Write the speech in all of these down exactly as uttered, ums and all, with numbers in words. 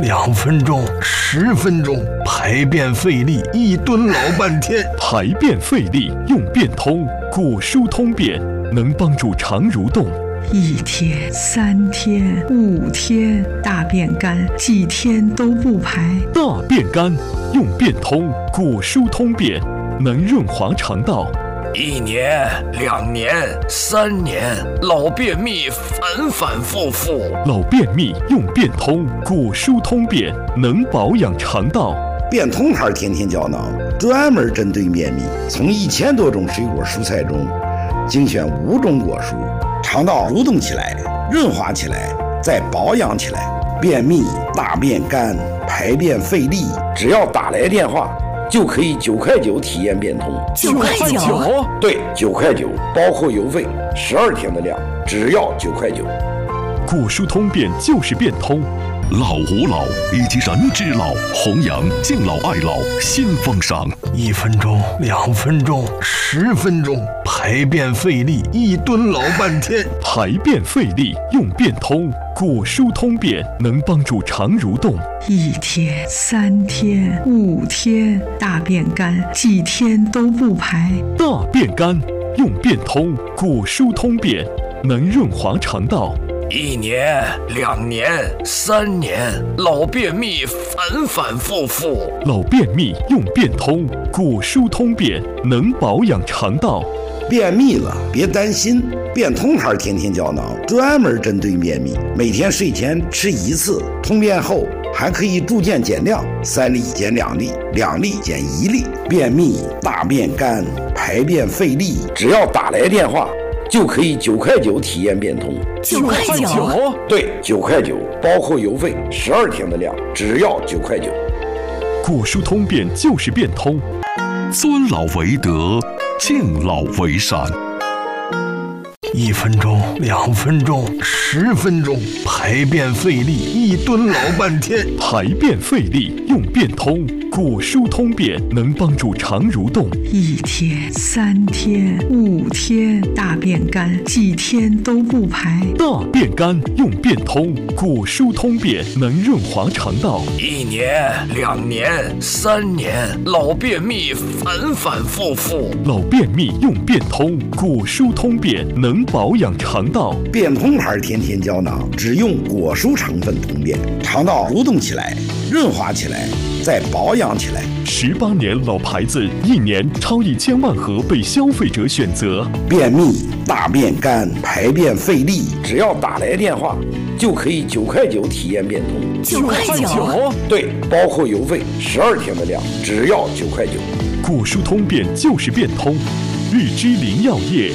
两分钟、十分钟，排便费力，一蹲老半天。 排便费力用便通，果蔬通便能帮助肠蠕动。 一天、三天、五天，大便干，几天都不排。 大便干用便通，果蔬通便能润滑肠道。 一年、两年、三年，老便秘反反复复。 老便秘用便通，果蔬通便能保养肠道。 便通牌天天胶囊专门针对便秘，从一千多种水果蔬菜中精选五种果蔬，肠道蠕动起来，润滑起来，再保养起来。便秘、大便干、排便费力，只要打来电话就可以九块九体验便通。 九块九？ 对，九块九，包括邮费，十二天的量，只要九块九。 果蔬通便就是便通。 老吾老以及人之老，弘扬敬老爱老新风尚。 一分钟、两分钟、十分钟，排便费力，一蹲老半天。 排便费力用便通，果蔬通便能帮助肠蠕动。 一天、三天、五天，大便干，几天都不排。 大便干用便通，果蔬通便能润滑肠道。 一年、两年、三年，老便秘反反复复。 老便秘用便通，果蔬通便能保养肠道。 便秘了别担心，便通牌天天胶囊专门针对便秘，每天睡前吃一次，通便后还可以逐渐减量，三粒减两粒，两粒减一粒。便秘、大便干、排便费力，只要打来电话就可以九块九体验便通。 九块九？ 对，九块九，包括邮费，十二天的量，只要九块九。 果蔬通便就是便通。 尊老为德，敬老为善。 一分钟、两分钟、十分钟，排便费力，一蹲老半天。 排便费力用便通，果蔬通便能帮助肠蠕动。 一天、三天、五天，大便干，几天都不排。 大便干用便通，果蔬通便能润滑肠道。 一年、两年、三年，老便秘反反复复。 老便秘用便通，果蔬通便能保养肠道。 便通牌天天胶囊只用果蔬成分通便，肠道蠕动起来，润滑起来，再保养起来。 十八年老牌子，一年超一千万盒被消费者选择。 便秘、大便干、排便费力，只要打来电话就可以九块九体验便通。 九块九？ 对，包括邮费，十二天的量，只要九块九。 果蔬通便就是便通。日之林药业。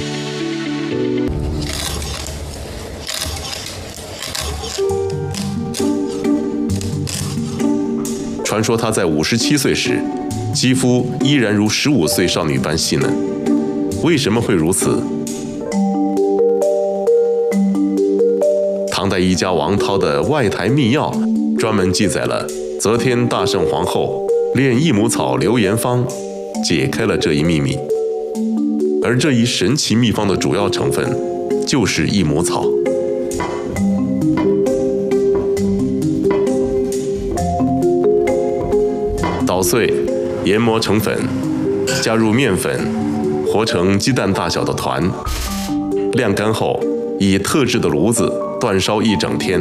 传说她在五十七岁时，肌肤依然如十五岁少女般细嫩。为什么会如此？唐代医家王涛的《外台秘药》专门记载了则天大圣皇后炼益母草流颜方，解开了这一秘密。而这一神奇秘方的主要成分就是益母草。捣碎，研磨成粉，加入面粉，和成鸡蛋大小的团，晾干后，以特制的炉子煅烧一整天。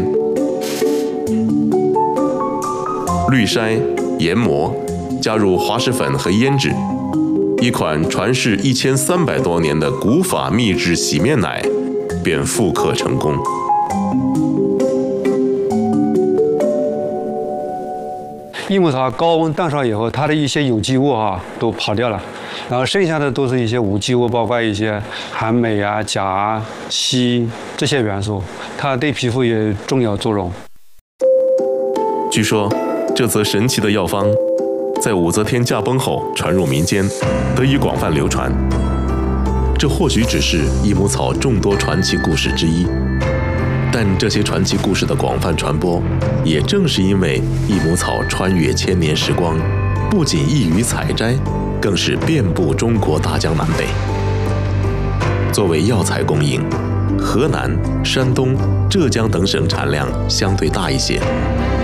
滤筛、研磨，加入滑石粉和腌制，一款传世一千三百多年的古法秘制洗面奶便复刻成功。 益母草高温煅烧以后，它的一些有机物啊都跑掉了，然后剩下的都是一些无机物，包括一些含镁啊、钾啊、硒这些元素，它对皮肤也重要作用。 据说，这则神奇的药方在武则天驾崩后传入民间，得以广泛流传。这或许只是益母草众多传奇故事之一。但这些传奇故事的广泛传播，也正是因为益母草穿越千年时光，不仅易于采摘，更是遍布中国大江南北。作为药材供应，河南、山东、浙江等省产量相对大一些，